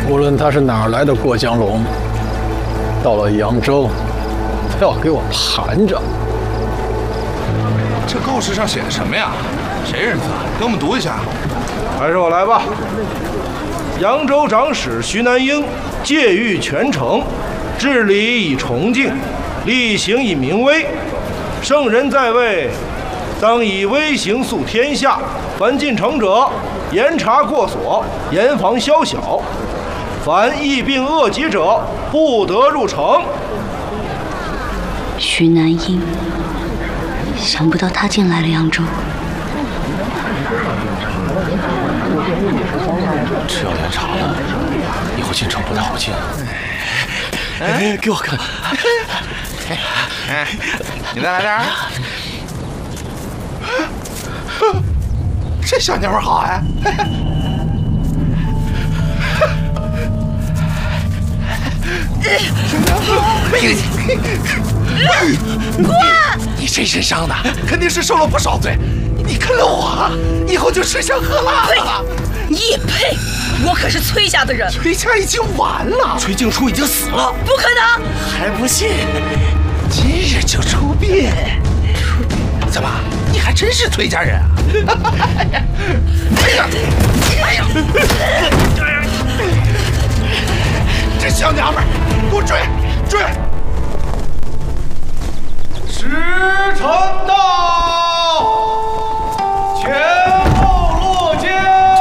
无论他是哪儿来的过江龙，到了扬州，他要给我盘着。 这告示上写的什么呀？谁认字啊？给我们读一下。 还是我来吧。扬州长史徐南英戒狱全城，治理以崇敬，厉行以明威。圣人在位，当以威行肃天下。凡进城者，严查过所，严防宵小。凡疫病恶疾者，不得入城。 徐南英，想不到他进来了扬州。 只要严查了，以后进城不太好进。哎，给我看。 你再来点儿。这小娘们好哎！你这身伤的，肯定是受了不少罪。你跟了我，以后就吃香喝辣了。 你也配？我可是崔家的人。 崔家已经完了，崔静初已经死了。 不可能！ 还不信？今日就出殡。怎么？你还真是崔家人啊？哎呀！这小娘们儿，给我追！时辰到。